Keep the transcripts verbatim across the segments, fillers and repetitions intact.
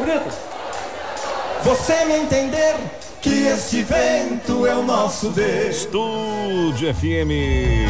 grita. Você me entender que esse vento é o nosso Deus. Estúdio F M,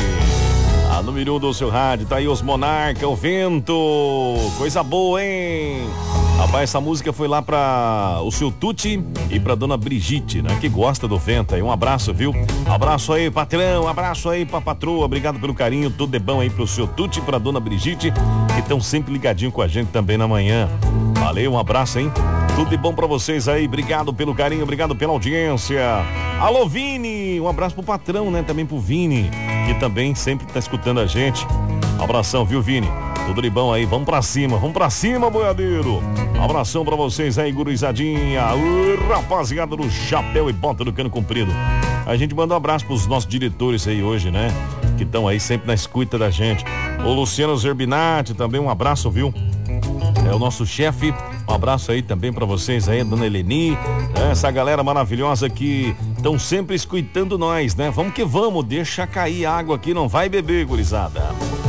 a número um do seu rádio, tá aí os Monarca, o vento, coisa boa, hein? Rapaz, essa música foi lá pra o seu Tuti e pra dona Brigitte, né? Que gosta do vento aí, um abraço, viu? Abraço aí, patrão, abraço aí pra patroa, obrigado pelo carinho, tudo de bom aí pro seu Tuti e pra dona Brigitte, que estão sempre ligadinho com a gente também na manhã. Valeu, um abraço, hein? Tudo de bom pra vocês aí, obrigado pelo carinho, obrigado pela audiência. Alô, Vini, um abraço pro patrão, né? Também pro Vini, que também sempre tá escutando a gente. Abração, viu, Vini? Tudo de bom aí, vamos pra cima, vamos pra cima, boiadeiro. Abração pra vocês aí, gurizadinha. Uh, rapaziada do chapéu e bota do cano comprido. A gente manda um abraço pros nossos diretores aí hoje, né? Que estão aí sempre na escuta da gente. O Luciano Zerbinati, também um abraço, viu? É o nosso chefe, um abraço aí também pra vocês aí, dona Eleni, essa galera maravilhosa que estão sempre escutando nós, né? Vamos que vamos, deixa cair água aqui, não vai beber, gurizada.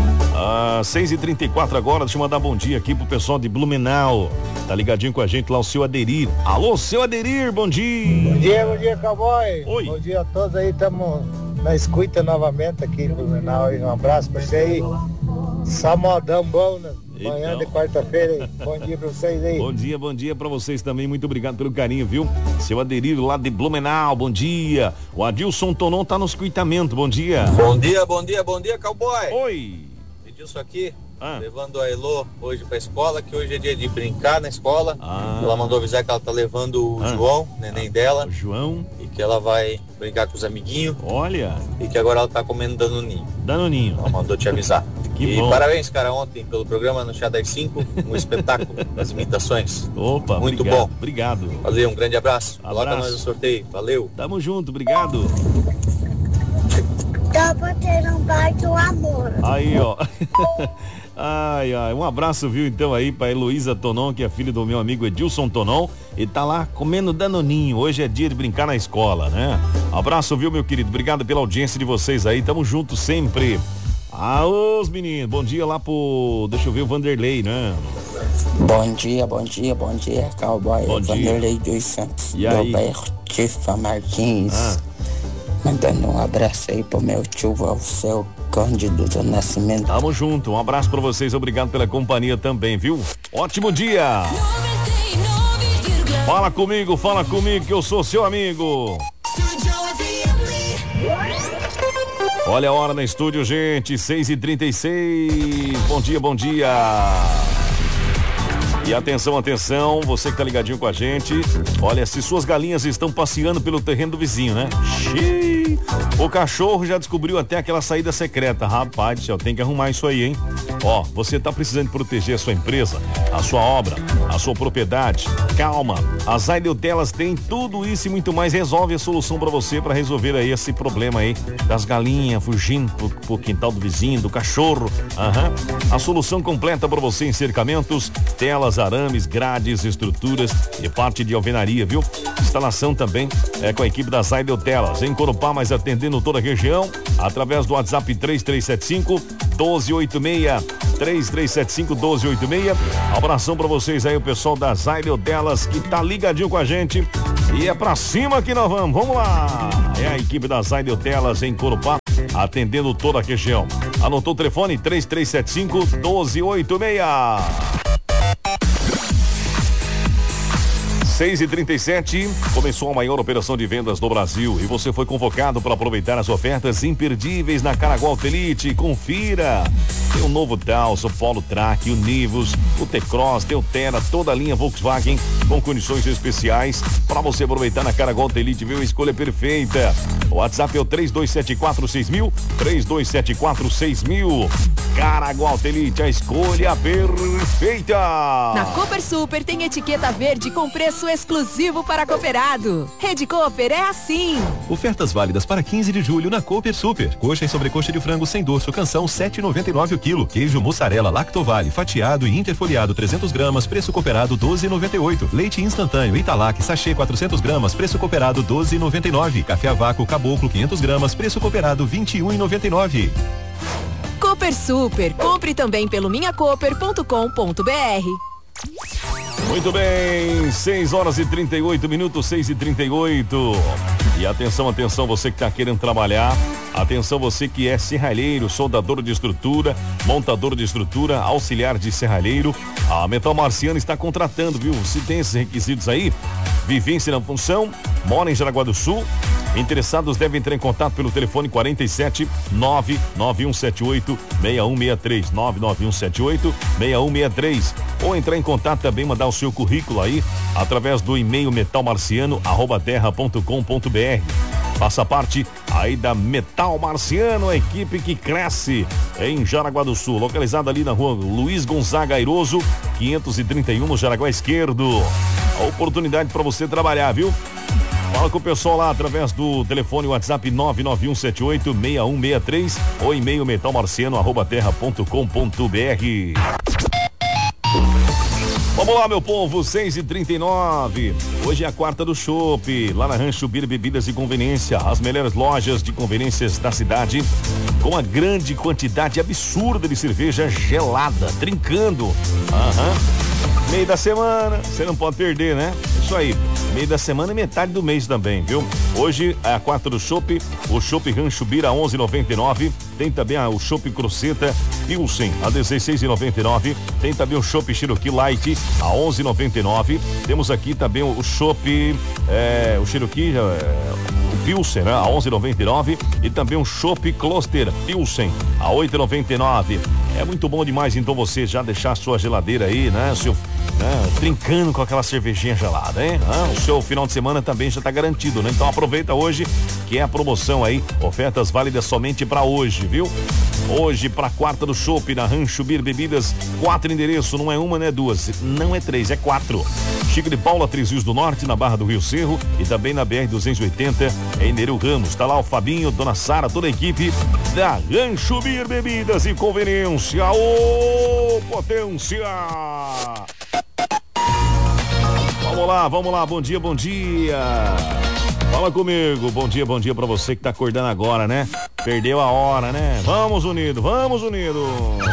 Ah, seis e trinta e quatro agora, deixa eu mandar bom dia aqui pro pessoal de Blumenau, tá ligadinho com a gente lá, o seu Aderir. Alô, seu Aderir, bom dia. Bom dia, bom dia, cowboy. Oi. Bom dia a todos aí, estamos na escuta novamente aqui em Blumenau, um abraço pra você aí, só modão bom, né? Manhã de quarta-feira, bom dia pra vocês aí. Bom dia, bom dia pra vocês também, muito obrigado pelo carinho, viu? Seu Aderir lá de Blumenau, bom dia. O Adilson Tonon tá no escutamento, bom dia. Bom dia, bom dia, bom dia, cowboy. Oi. Edilson aqui, ah. levando a Elô hoje pra escola, que hoje é dia de brincar na escola. Ah. Ela mandou avisar que ela tá levando o ah. João, neném ah. dela. O João. E que ela vai brincar com os amiguinhos. Olha. E que agora ela tá comendo danoninho. Danoninho. Ela mandou te avisar. Que e bom. Parabéns, cara, ontem pelo programa no Chá das cinco, um espetáculo das imitações. Opa, muito obrigado, bom. Obrigado. Valeu, um grande abraço. abraço. Coloca nós no sorteio. Valeu. Tamo junto, obrigado. Dá pra ter um bar do amor. Aí, ó. Ai, ai, um abraço, viu, então aí pra Heloísa Tonon, que é filha do meu amigo Edilson Tonon, e tá lá comendo danoninho, hoje é dia de brincar na escola, né? Abraço, viu, meu querido, obrigado pela audiência de vocês aí, tamo junto sempre. Ah, os meninos, bom dia lá pro, deixa eu ver, o Vanderlei, né? Bom dia, bom dia, bom dia, cowboy, bom Vanderlei dia. dos Santos, e aí? do bairro Tifa Martins. Ah. Mandando um abraço aí pro meu tio, ao seu Cândido do Nascimento. Tamo junto, um abraço pra vocês, obrigado pela companhia também, viu? Ótimo dia! Fala comigo, fala comigo que eu sou seu amigo. Olha a hora no estúdio, gente, seis e trinta e seis. Bom dia, bom dia. E atenção, atenção, você que tá ligadinho com a gente. Olha, se suas galinhas estão passeando pelo terreno do vizinho, né? Xiii, o cachorro já descobriu até aquela saída secreta. Rapaz, eu tenho que arrumar isso aí, hein? Ó, você tá precisando proteger a sua empresa, a sua obra, a sua propriedade. Calma, a Zaidel Telas tem tudo isso e muito mais. Resolve a solução para você, para resolver aí esse problema aí das galinhas fugindo pro, pro quintal do vizinho, do cachorro. Aham. A solução completa para você em cercamentos, telas, arames, grades, estruturas e parte de alvenaria, viu? Instalação também é com a equipe da Zaidel Telas, em Corupá, mas atendendo toda a região, através do WhatsApp três três sete cinco, doze oitenta e seis, três três sete cinco, doze oitenta e seis. Abração pra vocês aí, o pessoal da Zaidel Telas, que tá ligadinho com a gente, e é pra cima que nós vamos, vamos lá! É a equipe da Zaidel Telas em Corupá, atendendo toda a região. Anotou o telefone? três três sete cinco, doze oitenta e seis. seis e trinta e sete, começou a maior operação de vendas do Brasil e você foi convocado para aproveitar as ofertas imperdíveis na Caraguá Elite. Confira! Tem o novo Taos, o Polo Track, o Nivus, o T-Cross, tem o Terra, toda a linha Volkswagen com condições especiais para você aproveitar na Caraguá Elite, viu? Escolha perfeita. O WhatsApp é o três dois sete quatro seis mil, três dois sete quatro seis mil. Caraguá Elite, a escolha perfeita. Na Cooper Super tem etiqueta verde com preço exclusivo para cooperado. Rede Cooper é assim. Ofertas válidas para quinze de julho na Cooper Super. Coxa e sobrecoxa de frango sem dorso, canção sete reais e noventa e nove centavos o quilo. Queijo mussarela Lactovale, fatiado e interfoliado trezentos gramas, preço cooperado doze reais e noventa e oito centavos. Leite instantâneo Italac, sachê quatrocentos gramas, preço cooperado doze reais e noventa e nove centavos. Café a vácuo Caboclo quinhentos gramas, preço cooperado vinte e um reais e noventa e nove centavos. Cooper Super. Compre também pelo minha cooper ponto com ponto br. Muito bem, seis horas e trinta e oito minutos, seis e trinta e oito. E atenção, atenção, você que está querendo trabalhar. Atenção, você que é serralheiro, soldador de estrutura, montador de estrutura, auxiliar de serralheiro. A Metal Marciano está contratando, viu? Se tem esses requisitos aí, vivência na função, mora em Jaraguá do Sul. Interessados devem entrar em contato pelo telefone quarenta e sete, nove nove um sete oito, seis um seis três, nove nove um sete oito, seis um seis três, ou entrar em contato também, mandar o seu currículo aí através do e-mail metalmarciano arroba terra ponto com ponto br. Faça parte aí da Metal Marciano, a equipe que cresce em Jaraguá do Sul, localizada ali na rua Luiz Gonzaga Airoso, quinhentos e trinta e um, no Jaraguá Esquerdo. A oportunidade para você trabalhar, viu? Fala com o pessoal lá através do telefone WhatsApp nove nove um sete oito, seis um seis três ou e-mail metalmarciano arroba terra ponto com ponto br. Vamos lá, meu povo, seis e trinta e nove. Hoje é a quarta do chopp, lá na Rancho Bir Bebidas e Conveniência. As melhores lojas de conveniências da cidade, com a grande quantidade absurda de cerveja gelada, trincando. Aham. Meio da semana, você não pode perder, né? Isso aí. Meio da semana e metade do mês também, viu? Hoje é a quarta do chopp, o chopp Rancho Bir a onze e noventa e nove. Tem também a, o chopp Croceta Pilsen a dezesseis e noventa e nove. Tem também o chopp Cherokee Light a onze e noventa e nove. Temos aqui também o chopp, é, o Cherokee, é, o Pilsen, né? A onze e noventa e nove. E também o chopp Cluster Pilsen a oito e noventa e nove. É muito bom demais, então, você já deixar a sua geladeira aí, né? Seu, né? Trincando com aquela cervejinha gelada, hein? Ah, o seu final de semana também já tá garantido, né? Então aproveita hoje, que é a promoção aí, ofertas válidas somente para hoje, viu? Hoje, pra quarta do chopp, na Rancho Bir Bebidas, quatro endereços, não é uma, não é duas, não é três, é quatro. Chico de Paula, Três Rios do Norte, na Barra do Rio Cerro, e também na B R duzentos e oitenta, em Nereu Ramos. Tá lá o Fabinho, Dona Sara, toda a equipe da Rancho Bir Bebidas e Conveniência. Ô, potência! Vamos lá, vamos lá, bom dia, bom dia. Fala comigo, bom dia, bom dia pra você que tá acordando agora, né? Perdeu a hora, né? Vamos unido, vamos unido.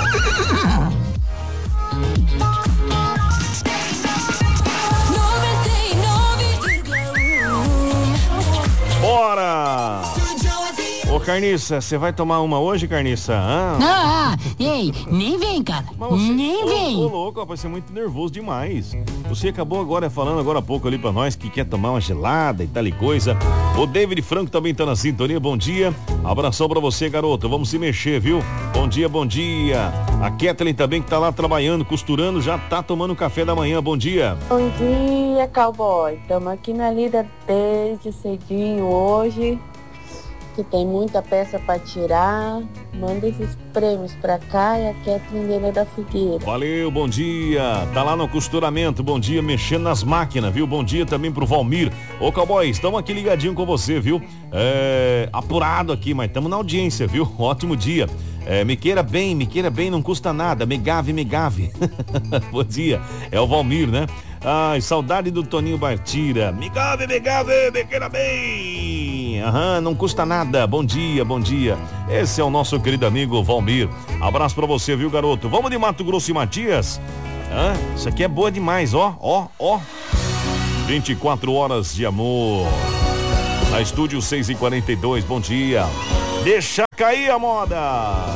Bora! Ô, Carniça, você vai tomar uma hoje, Carniça? Ah, ah ei, nem vem, cara. Você, nem ô, vem. Ô, louco, rapaz, você é muito nervoso demais. Você acabou agora falando agora há pouco ali pra nós que quer tomar uma gelada e tal e coisa. O David Franco também tá na sintonia, bom dia. Abração pra você, garoto, vamos se mexer, viu? Bom dia, bom dia. A Kathleen também que tá lá trabalhando, costurando, já tá tomando café da manhã, bom dia. Bom dia, cowboy. Estamos aqui na lida desde cedinho hoje, que tem muita peça para tirar. Manda esses prêmios pra cá e a Kathleen da Figueira. Valeu, bom dia. Tá lá no costuramento, bom dia, mexendo nas máquinas, viu? Bom dia também pro Valmir. Ô, cowboy, estamos aqui ligadinho com você, viu? É, apurado aqui, mas estamos na audiência, viu? Ótimo dia. É, me queira bem, me queira bem, não custa nada. Megave, megave. Bom dia. É o Valmir, né? Ai, saudade do Toninho Bartira. Megave, megave, me queira bem. Aham, não custa nada. Bom dia, bom dia. Esse é o nosso querido amigo Valmir. Abraço pra você, viu, garoto? Vamos de Mato Grosso e Matias? Ah, isso aqui é boa demais, ó, ó, ó. vinte e quatro horas de amor. Na estúdio seis e quarenta e dois, bom dia. Deixa cair a moda.